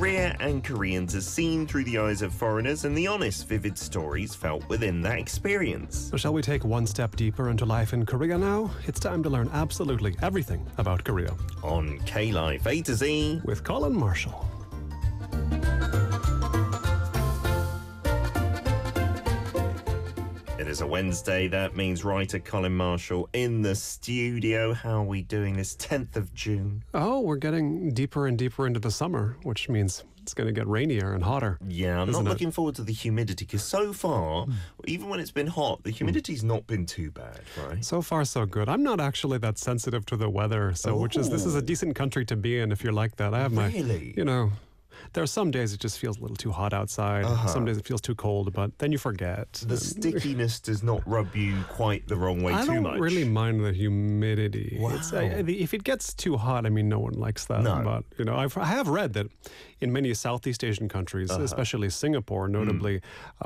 Korea and Koreans are seen through the eyes of foreigners and the honest, vivid stories felt within that experience. So shall we take one step deeper into life in Korea now? It's time to learn absolutely everything about Korea. On K-Life A to Z with Colin Marshall. It is a Wednesday. That means writer Colin Marshall in the studio. How are we doing this 10th of June? Oh, we're getting deeper and deeper into the summer, which means it's going to get rainier and hotter. Yeah, I'm not looking forward to the humidity because so far, even when it's been hot, the humidity's not been too bad, right? So far, so good. I'm not actually that sensitive to the weather, so this is a decent country to be in if you're like that. I have there are some days it just feels a little too hot outside. Some days it feels too cold, but then you forget. The stickiness does not rub you quite the wrong way too much. I don't really mind the humidity. Wow. If it gets too hot, I mean, no one likes that. No. But, I have read that in many Southeast Asian countries, especially Singapore, notably,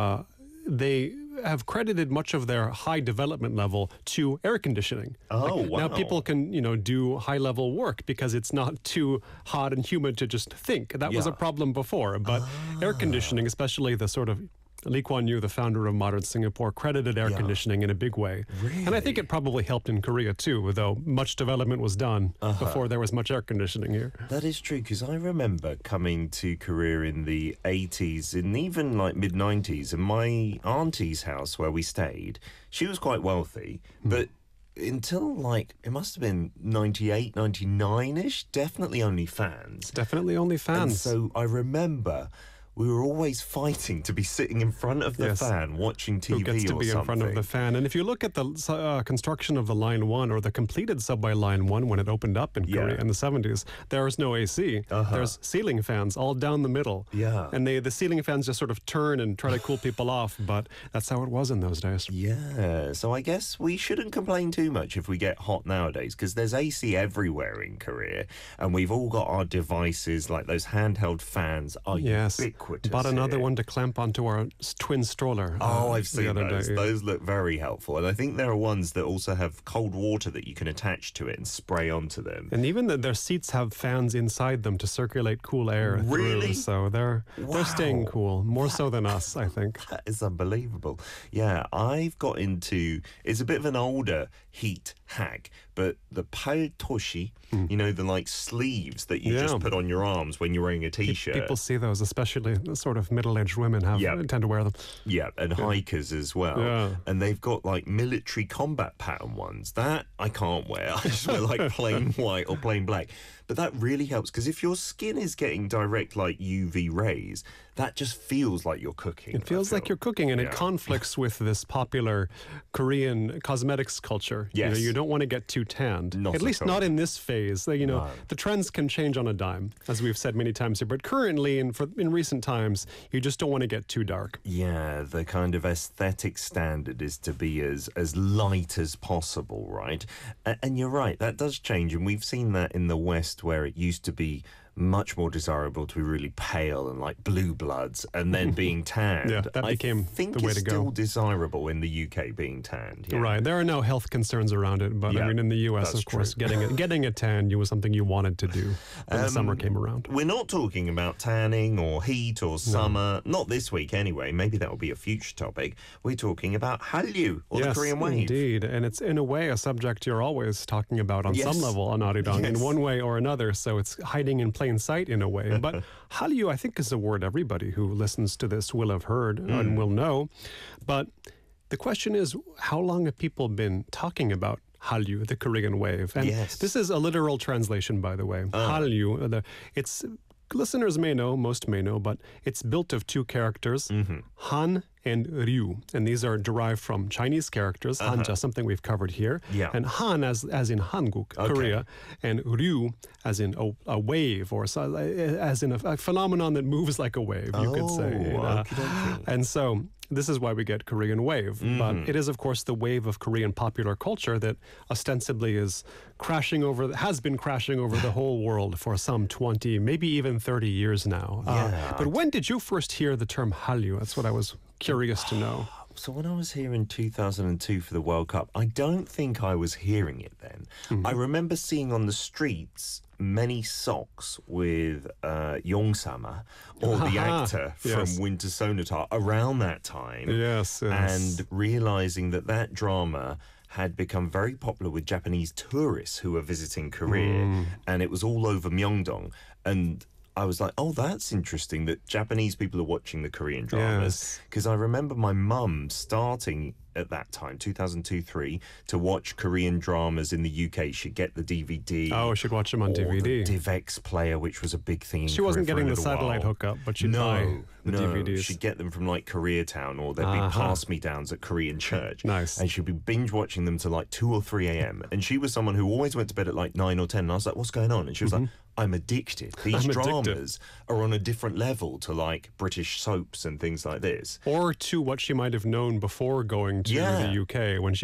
they have credited much of their high development level to air conditioning. Oh, wow. Now people can, do high-level work because it's not too hot and humid to just think. That was a problem before, but air conditioning, especially the sort of Lee Kuan Yew, the founder of modern Singapore, credited air conditioning in a big way. Really? And I think it probably helped in Korea too, though much development was done before there was much air conditioning here. That is true, because I remember coming to Korea in the 80s and even like mid-90s, and my auntie's house where we stayed, she was quite wealthy, but until it must have been 98, 99-ish, definitely only fans. Definitely only fans. And so I remember we were always fighting to be sitting in front of the fan watching TV or something. Who gets to be in front of the fan. And if you look at the construction of the Line 1 or the completed subway Line 1 when it opened up in Korea in the 70s, there was no AC. There's ceiling fans all down the middle. Yeah. And the ceiling fans just sort of turn and try to cool people off, but that's how it was in those days. Yeah, so I guess we shouldn't complain too much if we get hot nowadays, because there's AC everywhere in Korea, and we've all got our devices, like those handheld fans are ubiquitous. Bought another one to clamp onto our twin stroller. I've seen those. Day. Those look very helpful. And I think there are ones that also have cold water that you can attach to it and spray onto them. And even their seats have fans inside them to circulate cool air Really? through. So they're staying cool, more so than us, I think. That is unbelievable. Yeah, I've got into, it's a bit of an older heat hack, but the paltoshi, the sleeves that you just put on your arms when you're wearing a t-shirt. People see those, especially the sort of middle-aged women tend to wear them. Yeah, and hikers as well. Yeah. And they've got military combat pattern ones. That I can't wear. I just wear plain white or plain black. But that really helps, because if your skin is getting direct UV rays, that just feels like you're cooking. It feels like you're cooking, and it conflicts with this popular Korean cosmetics culture. Yes. You don't want to get too tanned. At least not in this phase. The trends can change on a dime, as we've said many times here. But currently, in recent times, you just don't want to get too dark. Yeah, the kind of aesthetic standard is to be as light as possible, right? And you're right, that does change. And we've seen that in the West, where it used to be much more desirable to be really pale and blue bloods, and then being tanned. Yeah, that became the way to go. Still desirable in the UK being tanned. Yeah. Right, there are no health concerns around it, but in the US, of course, getting a tan was something you wanted to do when the summer came around. We're not talking about tanning or heat or summer, not this week anyway. Maybe that will be a future topic. We're talking about Hallyu, or the Korean wave. Indeed, and it's in a way a subject you're always talking about on some level on Arirang in one way or another, so it's hiding in plain sight in a way. But Hallyu, I think, is a word everybody who listens to this will have heard and will know. But the question is, how long have people been talking about Hallyu, the Korean wave? And this is a literal translation, by the way. Hallyu, listeners may know, most may know, but it's built of two characters, Han and Ryu. And these are derived from Chinese characters, Hanja, something we've covered here. Yeah. And Han as in Hanguk, Korea, and Ryu as in a wave, or as in a phenomenon that moves like a wave, you could say. And so this is why we get Korean wave. But it is, of course, the wave of Korean popular culture that ostensibly has been crashing over the whole world for some 20, maybe even 30 years now. But when did you first hear the term Hallyu? That's what I was curious to know. So when I was here in 2002 for the World Cup, I don't think I was hearing it then. I remember seeing on the streets many socks with Yongsama, or the actor from Winter Sonata, around that time. Yes. And realising that drama had become very popular with Japanese tourists who were visiting Korea, and it was all over Myeongdong. And I was like, oh, that's interesting that Japanese people are watching the Korean dramas. Because I remember my mum starting at that time, 2002-03, to watch Korean dramas in the UK. She'd get the DVD. Oh, she'd watch them on DVD. The DivX player, which was a big thing in She wasn't Korea getting the satellite hookup, but she'd buy the DVDs. She'd get them from like Koreatown, or there'd be pass-me-downs at Korean church. Nice. And she'd be binge-watching them to like 2 or 3 a.m. And she was someone who always went to bed at like 9 or 10. And I was like, what's going on? And she was like, I'm addicted. These dramas are on a different level to like British soaps and things like this. Or to what she might have known before going to the UK when she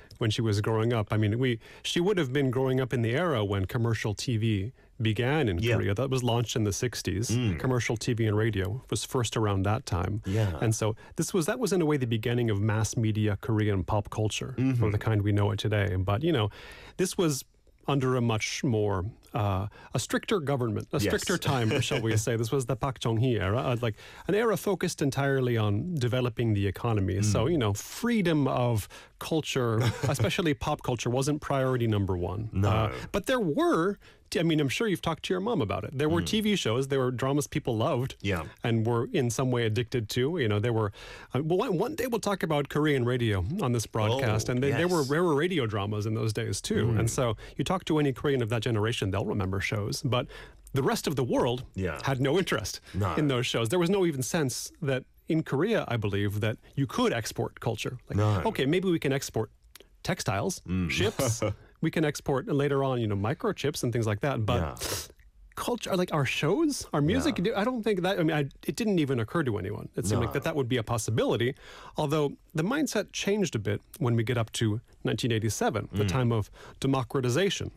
was growing up. I mean, she would have been growing up in the era when commercial TV began in Korea. That was launched in the 60s. Commercial TV and radio was first around that time. Yeah. And so that was in a way the beginning of mass media Korean pop culture, or the kind we know it today. But, you know, this was under a much more a stricter government, a stricter time, shall we say. This was the Park Chung-hee era, like an era focused entirely on developing the economy. So, you know, freedom of culture, especially pop culture, wasn't priority number one. No. But there were, I mean, I'm sure you've talked to your mom about it. There were TV shows, there were dramas people loved and were in some way addicted to. You know, there were, one day we'll talk about Korean radio on this broadcast, and there were radio dramas in those days too. And so you talk to any Korean of that generation, they'll remember shows. But the rest of the world had no interest in those shows. There was no even sense that in Korea, I believe, that you could export culture. Like, okay, maybe we can export textiles, ships. We can export later on, you know, microchips and things like that. But culture, like our shows, our music, I don't think that, I mean, it didn't even occur to anyone. It seemed like that would be a possibility. Although the mindset changed a bit when we get up to 1987, the time of democratization.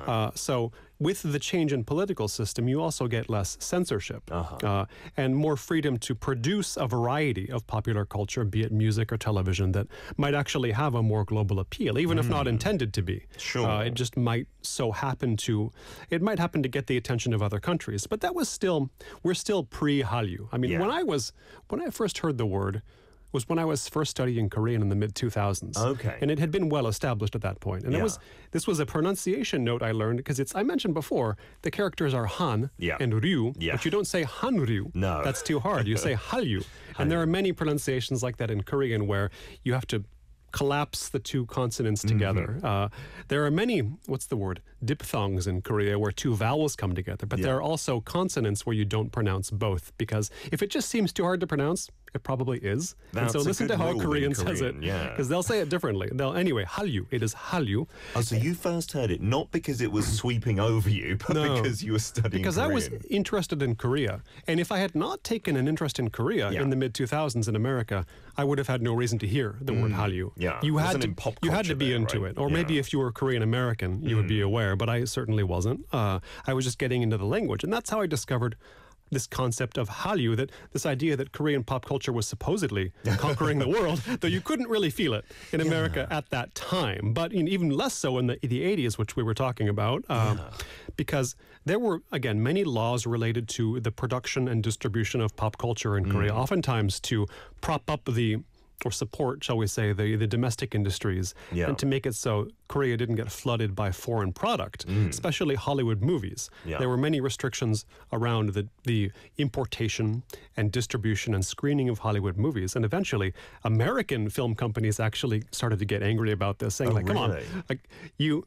So with the change in political system, you also get less censorship and more freedom to produce a variety of popular culture, be it music or television, that might actually have a more global appeal, even if not intended to be. Sure. It just might so happen to, it might happen to get the attention of other countries. But that was still, we're still pre-Hallyu. I mean, when I first heard the word, was when I was first studying Korean in the mid-2000s. Okay. And it had been well established at that point. And this was a pronunciation note I learned, because I mentioned before, the characters are Han and Ryu, but you don't say Hanryu. No. That's too hard. You say Hallyu. And there are many pronunciations like that in Korean where you have to collapse the two consonants together. There are many, what's the word, diphthongs in Korea where two vowels come together, but there are also consonants where you don't pronounce both, because if it just seems too hard to pronounce, it probably is. That's and so listen to how a Korean says it, yeah. because they'll say it differently. Anyway, Hallyu, it is Hallyu. Oh, so you first heard it not because it was sweeping over you, but because you were studying Because Korean. I was interested in Korea. And if I had not taken an interest in Korea in the mid-2000s in America, I would have had no reason to hear the word Hallyu. Yeah, you it had wasn't to, in pop you had to culture be then, into right? it. Or maybe if you were Korean American, you would be aware, but I certainly wasn't. I was just getting into the language. And that's how I discovered this concept of Hallyu, that this idea that Korean pop culture was supposedly conquering the world, though you couldn't really feel it in America at that time. But even less so in the 80s, which we were talking about, because there were, again, many laws related to the production and distribution of pop culture in Korea, oftentimes to prop up or support, shall we say, the domestic industries, and to make it so Korea didn't get flooded by foreign product, especially Hollywood movies. There were many restrictions around the importation and distribution and screening of Hollywood movies. And eventually, American film companies actually started to get angry about this, saying, come on, can you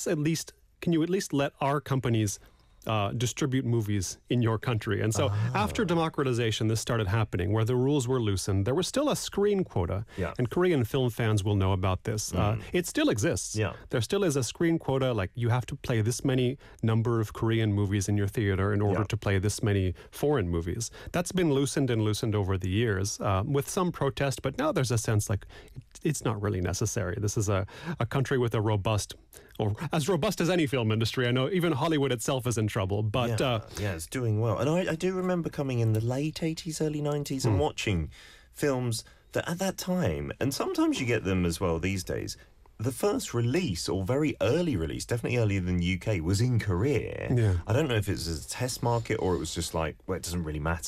at least let our companies distribute movies in your country. And so after democratization, this started happening, where the rules were loosened. There was still a screen quota, and Korean film fans will know about this. It still exists. There still is a screen quota, like you have to play this many number of Korean movies in your theater in order to play this many foreign movies. That's been loosened and loosened over the years with some protest, but now there's a sense like it's not really necessary. This is a country with a robust, or as robust as any film industry. I know even Hollywood itself is in trouble, but it's doing well. And I do remember coming in the late 80s, early 90s and watching films that at that time, and sometimes you get them as well these days, the first release, or very early release, definitely earlier than the UK, was in Korea. Yeah. I don't know if it was a test market or it was just like, well, it doesn't really matter.